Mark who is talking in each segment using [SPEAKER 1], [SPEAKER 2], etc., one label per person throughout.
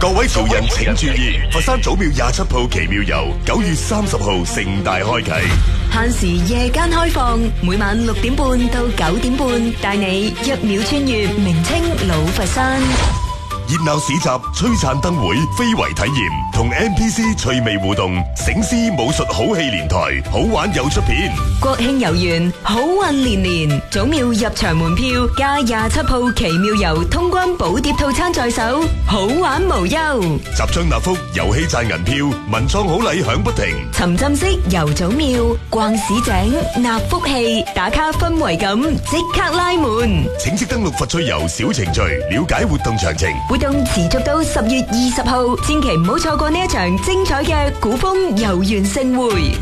[SPEAKER 1] 各位潮人請注意，佛山祖廟27號奇妙遊9月30號盛大開啟，
[SPEAKER 2] 限時夜間開放，每晚6點半到9點半，帶你1秒穿越名稱老佛山。
[SPEAKER 1] 熱鬧市集、璀璨燈會、非遺體驗同 NPC 趣味互動，醒獅武術好戲連台，好玩又出片。
[SPEAKER 2] 國慶遊園，好運連連，祖廟入場門票加27號奇妙遊通關寶碟套餐在手，好玩無憂。
[SPEAKER 1] 集章納福，遊戲賺銀票，文創好禮響不停。
[SPEAKER 2] 沉浸式遊祖廟，逛市井，納福氣，打卡氛圍感，即刻拉門。
[SPEAKER 1] 請即登錄佛趣遊小程序，了解活動詳情。
[SPEAKER 2] 活動持續到10月20號，千祈唔好錯過呢一場精彩嘅古風遊園盛會。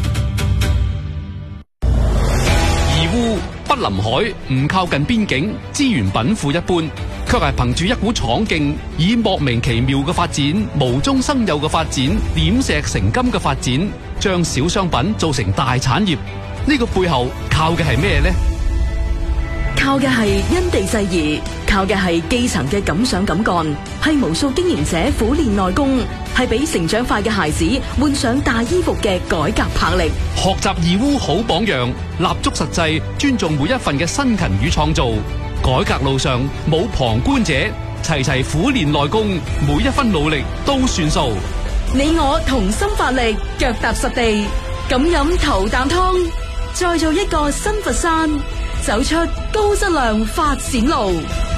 [SPEAKER 3] 義烏不臨海，唔靠近邊境，資源稟賦一般，卻係憑住一股闖勁，以莫名其妙嘅發展、無中生有嘅發展、點石成金嘅發展，將小商品做成大產業。呢個背後靠嘅係咩呢？
[SPEAKER 4] 靠嘅係因地制宜，靠嘅係基層嘅敢想敢幹，係無數經營者苦練內功，係俾成長快嘅孩子換上大衣服嘅改革魄力。
[SPEAKER 3] 學習義烏好榜樣，立足實際，尊重每一份嘅辛勤與創造。改革路上冇旁觀者，齊齊苦練內功，每一分努力都算數。
[SPEAKER 4] 你我同心發力，腳踏實地，敢飲頭啖湯，再做一個新佛山，走出高質量發展路。